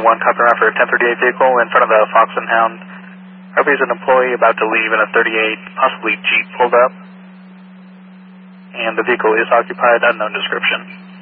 1, copy around for a 1038 vehicle in front of the Fox and Hound. RV is an employee about to leave in a 38, possibly Jeep pulled up. And the vehicle is occupied, unknown description.